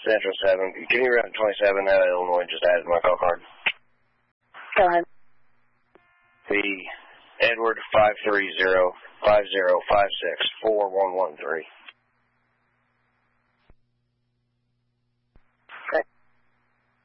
Central 7. Give me route 27 out of Illinois, just added my call card. Go ahead. The Edward 530-5056-4113.